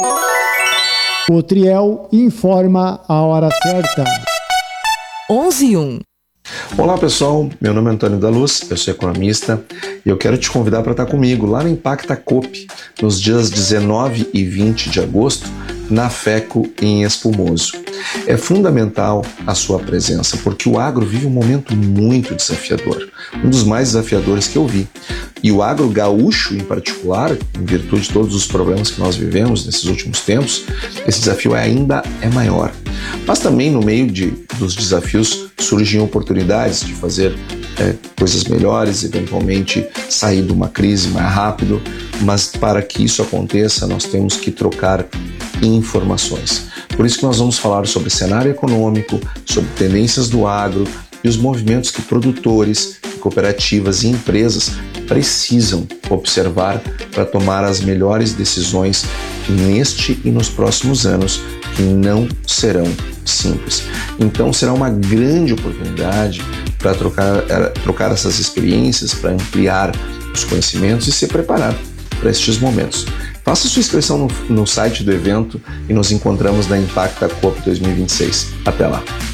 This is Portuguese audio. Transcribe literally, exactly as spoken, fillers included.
O Triel informa a hora certa. onze e um. Olá pessoal, meu nome é Antônio da Luz, eu sou economista e eu quero te convidar para estar comigo lá no Impacta Coop, nos dias dezenove e vinte de agosto, na FECO em Espumoso. É fundamental a sua presença, porque o agro vive um momento muito desafiador, um dos mais desafiadores que eu vi. E o agro gaúcho, em particular, em virtude de todos os problemas que nós vivemos nesses últimos tempos, esse desafio ainda é maior. Mas também no meio de, dos desafios surgem oportunidades de fazer é, coisas melhores, eventualmente sair de uma crise mais rápido, mas para que isso aconteça nós temos que trocar informações. Por isso que nós vamos falar sobre cenário econômico, sobre tendências do agro e os movimentos que produtores, cooperativas e empresas precisam observar para tomar as melhores decisões neste e nos próximos anos, que não serão simples. Então será uma grande oportunidade para trocar, trocar essas experiências, para ampliar os conhecimentos e se preparar para estes momentos. Faça sua inscrição no, no site do evento e nos encontramos na Impacta Coop dois mil e vinte e seis. Até lá!